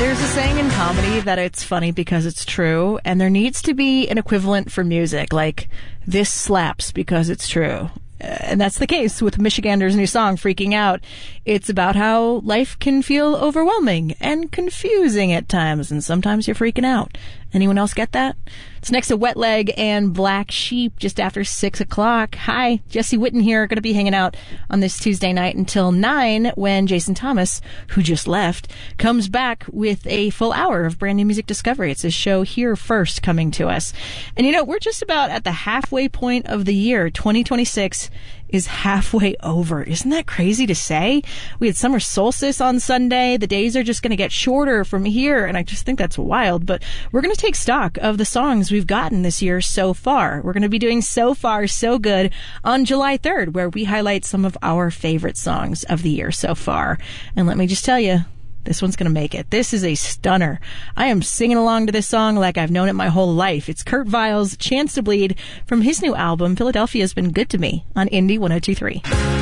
There's a saying in comedy that it's funny because it's true, and there needs to be an equivalent for music, like, this slaps because it's true. And that's the case with Michigander's new song, Freaking Out. It's about how life can feel overwhelming and confusing at times, and sometimes you're freaking out. Anyone else get that? It's next to Wet Leg and Black Sheep just after 6 o'clock. Hi, Jesse Witten here. Going to be hanging out on this Tuesday night until 9 when Jason Thomas, who just left, comes back with a full hour of brand new music discovery. It's his show Here First coming to us. And you know, we're just about at the halfway point of the year. 2026 is halfway over. Isn't that crazy to say? We had summer solstice on Sunday. The days are just going to get shorter from here, and I just think that's wild. But we're going to take stock of the songs we've gotten this year so far. We're going to be doing So Far, So Good on July 3rd, where we highlight some of our favorite songs of the year so far. And let me just tell you, this one's going to make it. This is a stunner. I am singing along to this song like I've known it my whole life. It's Kurt Vile's Chance to Bleed from his new album, Philadelphia's Been Good to Me, on Indie 102.3.